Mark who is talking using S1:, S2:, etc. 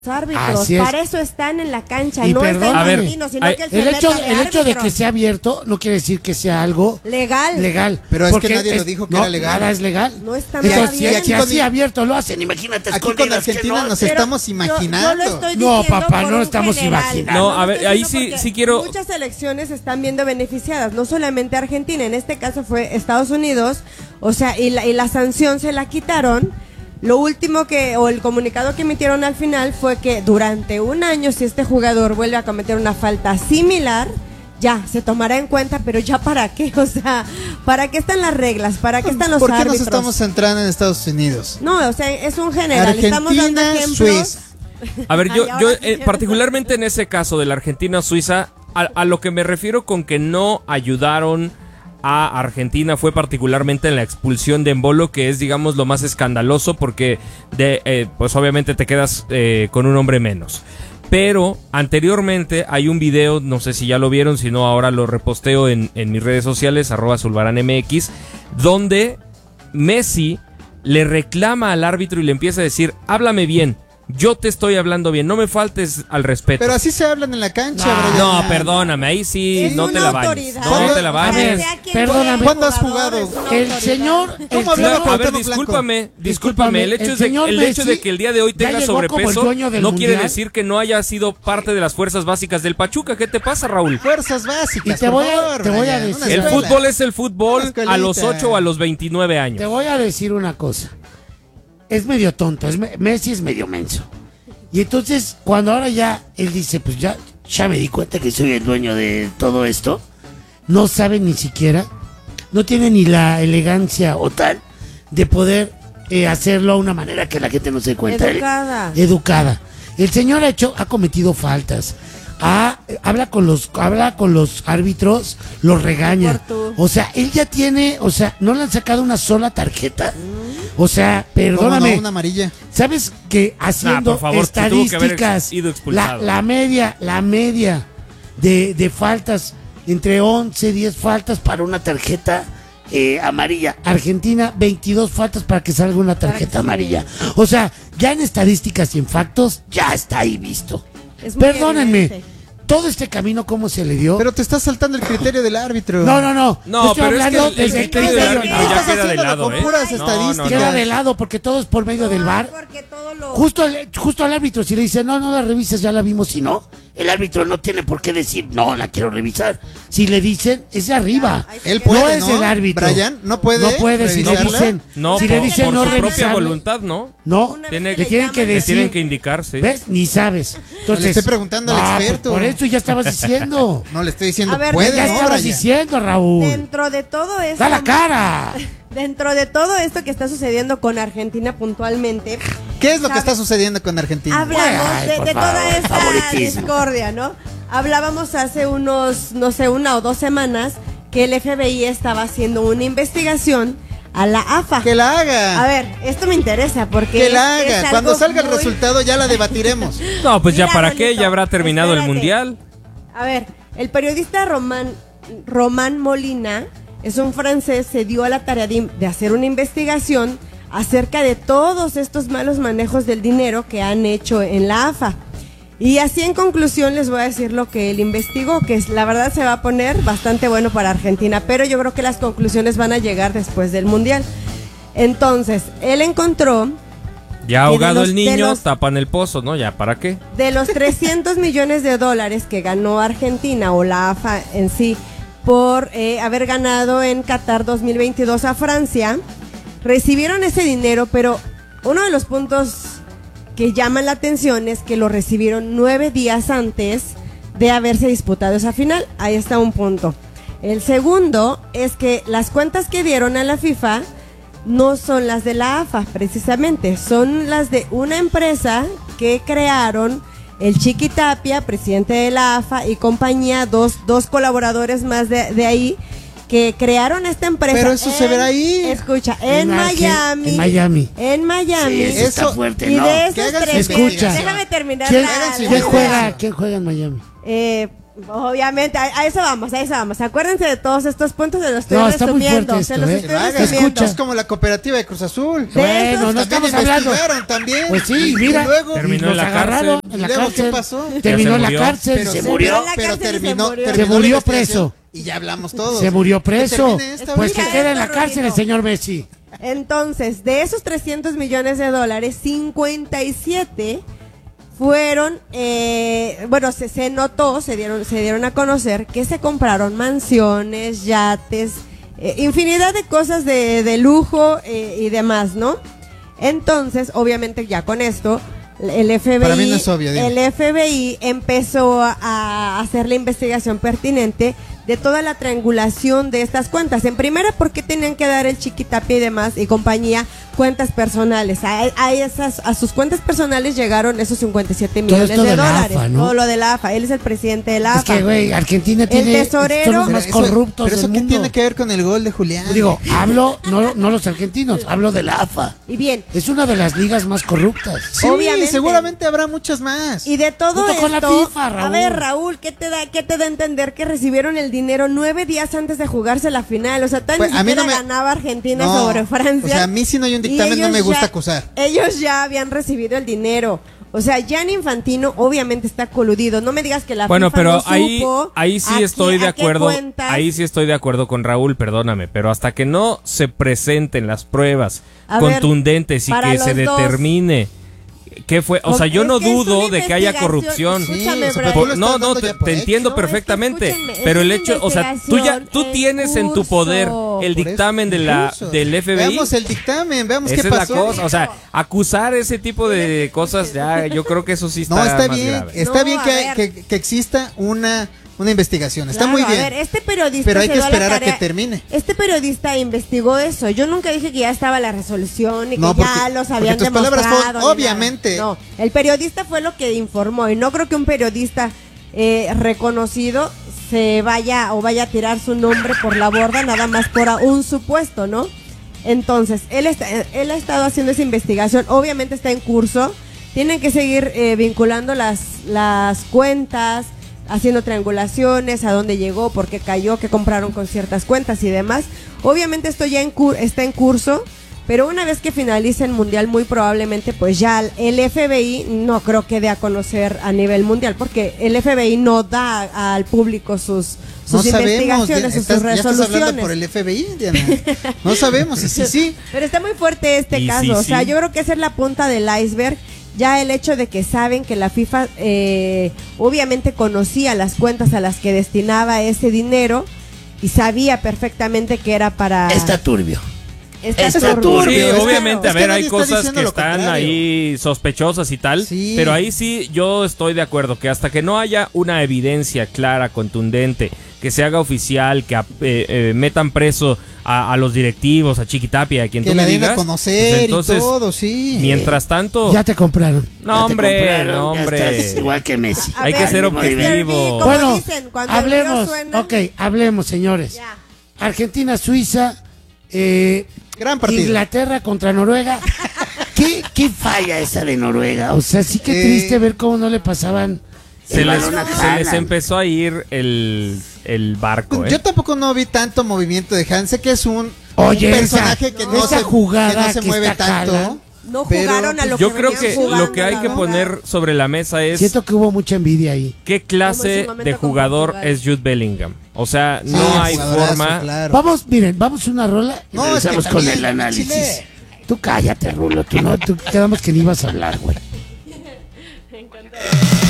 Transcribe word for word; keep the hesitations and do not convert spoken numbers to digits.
S1: árbitros, para eso están en la cancha,
S2: y
S1: no
S2: perdón,
S1: están
S2: a ver,
S1: argentinos, sino
S2: hay,
S1: que el,
S2: el hecho,
S1: de
S2: el hecho de que sea abierto no quiere decir que sea algo
S1: legal.
S2: legal.
S3: Pero es que nadie es, lo dijo que
S2: no,
S3: era legal.
S2: Nada es legal.
S1: No está
S2: Entonces,
S1: bien.
S2: si, si así abierto lo hacen, imagínate.
S3: Aquí con Argentina
S2: no,
S3: nos estamos imaginando.
S1: Yo, yo lo estoy
S2: no, papá, no estamos
S1: general.
S2: imaginando.
S4: No, a ver, ahí sí, sí quiero.
S1: Muchas selecciones están viendo beneficiadas, no solamente Argentina, en este caso fue Estados Unidos, o sea, y la, y la sanción se la quitaron. Lo último que, o el comunicado que emitieron al final fue que durante un año, si este jugador vuelve a cometer una falta similar, ya, se tomará en cuenta, pero ya para qué, o sea, ¿para qué están las reglas? ¿Para qué están los
S3: ¿Por qué
S1: árbitros?
S3: nos estamos centrando en Estados Unidos?
S1: No, o sea, es un general,
S3: Argentina,
S1: estamos dando ejemplos.
S3: Suiza.
S4: A ver, yo, yo eh, particularmente en ese caso de la Argentina-Suiza, a, a lo que me refiero con que no ayudaron a Argentina fue particularmente en la expulsión de Embolo, que es, digamos, lo más escandaloso porque de, eh, pues obviamente te quedas eh, con un hombre menos. Pero anteriormente hay un video, no sé si ya lo vieron, si no ahora lo reposteo en, en mis redes sociales, arroba zulbaranmx, donde Messi le reclama al árbitro y le empieza a decir, háblame bien. Yo te estoy hablando bien, no me faltes al respeto.
S3: Pero así se hablan en la cancha,
S4: No,
S3: Brian.
S4: no perdóname, ahí sí
S1: Es
S4: no te la bañes. No te la bañes.
S2: Perdóname.
S3: ¿Cuándo has jugado?
S2: El señor, el
S3: ¿Cómo hablaba
S2: señor-
S4: A ver,
S3: Cuauhtémoc
S4: discúlpame,
S3: Blanco?
S4: discúlpame, el hecho,
S2: El
S4: es de,
S2: señor
S4: el hecho de
S2: Messi
S4: que el día de hoy
S2: ya
S4: tenga
S2: llegó como el
S4: sobrepeso
S2: dueño del
S4: no quiere
S2: mundial.
S4: decir que no haya sido parte de las fuerzas básicas del Pachuca. ¿Qué te pasa, Raúl?
S3: Fuerzas básicas.
S2: Y te
S3: por
S2: voy a-
S3: favor,
S2: te voy a
S3: Brian,
S2: decir-
S3: una
S4: El
S3: escuela.
S4: fútbol es el fútbol
S3: Una
S4: a los
S3: escuelita.
S4: ocho o a los veintinueve años.
S2: Te voy a decir una cosa. Es medio tonto, es me- Messi es medio menso. Y entonces, cuando ahora ya él dice, pues ya, ya me di cuenta que soy el dueño de todo esto, no sabe ni siquiera, no tiene ni la elegancia o tal de poder eh, hacerlo a una manera que la gente no se dé cuenta.
S1: Educada.
S2: Él- educada. El señor ha hecho, ha cometido faltas. Ha- habla con los, habla con los árbitros, los regaña.
S1: Por tu-
S2: O sea, él ya tiene, o sea, no le han sacado una sola tarjeta. O sea,
S3: ¿Cómo
S2: perdóname.
S3: no? Una amarilla.
S2: ¿Sabes que haciendo
S4: Nah, por favor, se tuvo que haber
S2: estadísticas,
S4: ex- ido
S2: la,
S4: expulsado.
S2: la media, la media de, de faltas, entre once, diez faltas para una tarjeta eh, amarilla. Argentina, veintidós faltas para que salga una tarjeta amarilla. O sea, ya en estadísticas y en factos, ya está ahí visto.
S1: Es muy
S2: Perdónenme,
S1: evidente.
S2: todo este camino, ¿cómo se le dio?
S3: Pero te estás saltando el criterio del árbitro.
S2: no, no, no.
S4: No,
S2: Estoy
S4: pero es que
S2: hablando
S4: el, el
S2: desde
S4: criterio
S2: el
S4: del
S2: criterio,
S4: árbitro
S2: no.
S4: ya
S3: Estás
S4: queda de
S3: haciéndolo
S4: lado,
S3: con
S4: ¿eh?
S3: puras
S4: No, no,
S3: estadísticas.
S4: no.
S2: Queda de lado porque todo es por medio del bar.
S1: Porque todo lo...
S2: Justo al, justo al árbitro, si le dice, no, no la revises, ya la vimos, si no, el árbitro no tiene por qué decir, no, la quiero revisar. Si le dicen, es de arriba.
S3: Él
S2: no
S3: puede,
S2: es
S3: ¿no?
S2: el árbitro.
S3: Brian, ¿no puede
S2: No puede, si le
S3: revisarla?
S2: dicen,
S4: No,
S2: si
S4: por,
S2: le dicen
S4: por
S2: no
S4: su propia
S2: revisarle,
S4: voluntad, ¿no?
S2: no,
S1: Una
S4: Tiene
S1: vez
S4: que-
S2: le tienen que
S4: Le
S2: decir,
S4: tienen que indicar, sí.
S2: ¿ves? Ni sabes. Entonces,
S3: Le estoy preguntando al
S2: ah, pues
S3: experto.
S2: por eso ya estabas diciendo.
S3: No, le estoy diciendo,
S1: A ver,
S3: puede,
S2: ya
S3: ¿no,
S2: estabas
S3: Brian?
S2: diciendo, Raúl.
S1: Dentro de todo esto...
S2: Da la cara.
S1: Dentro de todo esto que está sucediendo con Argentina puntualmente,
S3: ¿Qué es lo que
S1: ¿sabes?
S3: está sucediendo con Argentina?
S1: hablamos
S2: Ay,
S1: de,
S2: por
S1: de toda
S2: favor,
S1: esta
S2: favoritismo.
S1: discordia, ¿no? Hablábamos hace unos, no sé, una o dos semanas que el F B I estaba haciendo una investigación a la A F A.
S3: Que la haga.
S1: A ver, esto me interesa porque
S3: que la
S1: es- es
S3: haga.
S1: algo
S3: Cuando salga el
S1: muy-
S3: resultado ya la debatiremos.
S4: No, pues ya
S1: Mira,
S4: para qué,
S1: Rolito,
S4: ya habrá terminado el
S1: espérate.
S4: mundial.
S1: A ver, el periodista Román, Román Molina, es un francés, se dio a la tarea de, de hacer una investigación acerca de todos estos malos manejos del dinero que han hecho en la A F A. Y así en conclusión les voy a decir lo que él investigó, que es, la verdad se va a poner bastante bueno para Argentina, pero yo creo que las conclusiones van a llegar después del Mundial. Entonces, él encontró
S4: Ya
S1: de
S4: ahogado
S1: los-
S4: el
S1: de
S4: niño,
S1: los-
S4: tapan el pozo, ¿no? Ya, ¿para qué?
S1: de los trescientos millones de dólares que ganó Argentina o la A F A en sí por eh, haber ganado en Qatar dos mil veintidós a Francia, recibieron ese dinero, pero uno de los puntos que llaman la atención es que lo recibieron nueve días antes de haberse disputado esa final. Ahí está un punto. El segundo es que las cuentas que dieron a la FIFA no son las de la A F A, precisamente, son las de una empresa que crearon el Chiqui Tapia, presidente de la A F A, y compañía, dos, dos colaboradores más de, de ahí, que crearon esta empresa.
S3: Pero eso se verá ahí.
S1: Escucha, en,
S2: En Argen-
S1: Miami.
S2: en Miami.
S1: En Miami.
S2: Sí, eso está
S3: Eso-
S2: fuerte,
S1: y
S2: ¿no?
S1: de
S3: Que
S1: esos
S3: hagan su
S1: tres,
S2: Escucha.
S1: déjame terminar
S2: ¿Quién,
S1: la-
S3: hagan su
S1: la
S2: quién
S1: idea.
S2: juega, ¿Quién juega en Miami?
S1: Eh, Obviamente, a, a eso vamos, a eso vamos. Acuérdense de todos estos puntos, se los estoy
S2: No, está muy
S1: resumiendo.
S2: fuerte
S1: Se
S2: esto,
S1: los
S2: ¿eh?
S1: estoy
S3: Haga,
S1: resumiendo.
S2: escucha.
S3: Es como la cooperativa de Cruz Azul.
S1: De
S2: Bueno,
S1: esos
S2: no
S3: también
S2: estamos hablando.
S3: investigaron también.
S2: Pues sí,
S3: Y
S2: mira.
S3: luego,
S4: Terminó
S2: y
S4: en la
S2: los agarraron
S4: cárcel.
S2: en la
S3: ¿Y luego
S2: cárcel.
S3: qué pasó?
S2: Terminó
S4: Ya se
S2: en la
S4: murió.
S2: cárcel,
S3: Pero
S2: se
S3: se
S2: murió.
S1: en la
S3: Pero
S1: cárcel y se
S3: terminó,
S1: murió.
S3: terminó
S2: Se murió
S3: la investigación
S2: preso.
S3: Y ya hablamos todos.
S2: Se murió preso.
S3: Que termine esta
S2: Pues
S3: vez.
S2: que quede en la
S1: esto,
S2: cárcel el
S1: Rodrigo.
S2: señor Messi.
S1: Entonces, de esos trescientos millones de dólares, cincuenta y siete fueron, eh, bueno, se, se notó, se dieron, se dieron a conocer que se compraron mansiones, yates, eh, infinidad de cosas de, de lujo eh, y demás, ¿no? Entonces, obviamente ya con esto, el F B I,
S3: Para mí no es obvio, dime.
S1: el F B I empezó a, a hacer la investigación pertinente de toda la triangulación de estas cuentas. En primera, ¿por qué tenían que dar el Chiquitapia y demás y compañía cuentas personales? A, a esas, a sus cuentas personales llegaron esos cincuenta y siete
S2: Todo
S1: millones
S2: esto
S1: de
S2: de la
S1: dólares.
S2: AFA, ¿no?
S1: Todo lo de la AFA. Él es el presidente de la
S2: Es
S1: AFA.
S2: que, güey, Argentina tiene
S1: tesorero-
S2: son los
S3: Pero
S2: más
S3: eso-
S2: corruptos
S3: Pero eso
S2: del
S3: qué
S2: mundo.
S3: tiene que ver con el gol de Julián.
S2: Digo, hablo, no, no los argentinos, hablo de la AFA.
S1: Y bien,
S2: Es una de las ligas más corruptas.
S3: sí,
S1: obviamente.
S3: seguramente habrá muchas más.
S1: y de todo
S2: Junto
S1: esto,
S2: con la FIFA, Raúl.
S1: a ver, Raúl, ¿qué te da, qué te da a entender que recibieron el dinero nueve días antes de jugarse la final? O sea, tan
S3: Pues,
S1: ni
S3: a mí
S1: siquiera
S3: no me-
S1: ganaba Argentina
S3: No,
S1: sobre Francia.
S3: o sea, a mí si no hay un
S1: Y
S3: dictamen no
S1: ellos
S3: me gusta
S1: ya-
S3: acusar.
S1: Ellos ya habían recibido el dinero. O sea, Gianni Infantino obviamente está coludido. No me digas que la
S4: Bueno,
S1: FIFA
S4: pero
S1: no
S4: ahí,
S1: supo
S4: ahí sí
S1: a qué-
S4: estoy de
S1: a qué
S4: acuerdo.
S1: cuentas.
S4: Ahí sí estoy de acuerdo con Raúl, perdóname. Pero hasta que no se presenten las pruebas
S1: A ver,
S4: contundentes y
S1: para
S4: que se
S1: los dos.
S4: determine qué fue. O sea, yo
S1: Es
S4: no
S1: que es
S4: dudo
S1: una
S4: de que haya
S1: investigación.
S4: corrupción.
S3: Sí,
S1: Escúchame,
S3: o sea,
S1: Brian.
S3: pero tú
S4: Por-
S3: lo
S4: no,
S3: estás
S4: no,
S3: dando
S4: te,
S3: ya por
S4: te
S3: hecho.
S4: entiendo
S1: No, es que
S4: perfectamente.
S1: escúchenme, es
S4: pero el
S1: una
S4: hecho, o sea, tú ya tú
S1: investigación
S4: tienes en tu
S1: en
S4: poder
S1: curso.
S4: el
S3: Por eso,
S4: dictamen de la
S3: incluso.
S4: del F B I.
S3: Veamos el dictamen, veamos
S4: Esa
S3: qué
S4: es la
S3: pasó.
S4: cosa, o sea, acusar ese tipo de cosas, ya, yo creo que eso sí está
S3: No, está
S4: más
S3: bien,
S4: grave.
S3: está
S1: No,
S3: bien
S1: a
S3: que,
S1: ver.
S3: que, que exista una, una investigación, está
S1: Claro,
S3: muy bien.
S1: A ver, este periodista
S3: Pero hay
S1: se
S3: que
S1: dio a la
S3: esperar a
S1: tarea-
S3: que termine.
S1: Este periodista investigó eso. Yo nunca dije que ya estaba la resolución y que
S3: No,
S1: ya
S3: porque-
S1: los
S3: porque
S1: habían
S3: tus palabras fueron,
S1: demostrado. ni
S3: obviamente.
S1: nada. No, el periodista fue lo que informó y no creo que un periodista eh, reconocido se vaya o vaya a tirar su nombre por la borda nada más por a- un supuesto, ¿no? Entonces, él, está, él ha estado haciendo esa investigación, obviamente está en curso, tienen que seguir eh, vinculando las, las cuentas, haciendo triangulaciones, a dónde llegó, por qué cayó, qué compraron con ciertas cuentas y demás. Obviamente esto ya en cur- está en curso, pero una vez que finalice el mundial, muy probablemente pues ya el F B I no creo que dé a conocer a nivel mundial, porque el F B I no da al público sus, sus
S3: No sabemos,
S1: investigaciones, sus,
S3: estás,
S1: sus
S3: ya estás hablando
S1: resoluciones.
S3: por el F B I, Diana. No sabemos, y sí, sí.
S1: Pero está muy fuerte este
S4: Y
S1: caso,
S4: sí,
S1: o sea,
S4: sí.
S1: yo creo que esa es la punta del iceberg. Ya el hecho de que saben que la FIFA eh, obviamente conocía las cuentas a las que destinaba ese dinero y sabía perfectamente que era para...
S2: Está turbio.
S1: Está
S2: está
S1: turbio.
S2: turbio.
S4: Sí,
S3: Es que-
S4: obviamente,
S3: es
S4: a
S3: que
S4: ver,
S3: nadie
S4: hay
S3: está
S4: cosas
S3: diciendo
S4: que
S3: lo
S4: están
S3: contrario.
S4: ahí sospechosas y tal,
S3: Sí.
S4: pero ahí sí yo estoy de acuerdo que hasta que no haya una evidencia clara, contundente, que se haga oficial, que eh, eh, metan preso a, a los directivos, a Chiquitapia, a quien
S3: Que
S4: tú
S3: la
S4: me
S3: den
S4: digas,
S3: a conocer
S4: pues entonces,
S3: y todo, sí.
S4: mientras tanto,
S2: Ya te compraron.
S4: No,
S2: Ya te
S4: hombre,
S2: compraron,
S4: no,
S2: ya
S4: hombre.
S2: estás igual que Messi.
S1: A
S4: hay que
S1: ver,
S4: ser
S1: mister B,
S4: objetivo.
S1: como
S2: Bueno,
S1: dicen, cuando el río
S2: hablemos.
S1: suena-
S2: Ok, hablemos, señores.
S1: Ya.
S2: Argentina, Suiza, eh,
S3: Gran partido.
S2: Inglaterra contra Noruega. ¿Qué, ¿Qué falla esa de Noruega? O sea, sí que
S3: Eh,
S2: triste ver cómo no le pasaban.
S4: se
S2: el
S4: les,
S2: balón a
S4: se les
S2: Haaland.
S4: empezó a ir el, el barco. ¿eh?
S3: Yo tampoco no vi tanto movimiento de Hans, sé que es un,
S2: Oye,
S3: un
S2: esa-
S3: personaje que, no
S2: esa
S3: se,
S2: jugada
S3: que no se
S2: que
S3: mueve
S2: está
S3: tanto.
S2: Haaland.
S1: No
S3: pero,
S1: jugaron a lo
S4: Yo
S1: que
S4: creo
S1: venían
S4: que
S1: jugando,
S4: lo que hay
S1: la
S4: que
S1: verdad.
S4: poner sobre la mesa es
S2: Siento que hubo mucha envidia ahí.
S4: qué clase
S1: Como en su momento
S4: de
S1: con
S4: jugador
S1: Portugal.
S4: es Jude Bellingham. O sea,
S3: Sí,
S4: no hay
S3: jugadorazo,
S4: forma.
S3: claro.
S2: Vamos, miren, vamos a una rola y
S3: No,
S2: regresamos
S3: es que
S2: con
S3: también,
S2: el análisis.
S3: Chile.
S2: Tú cállate, Rulo, tú no, tú quedamos que ni ibas a hablar, güey.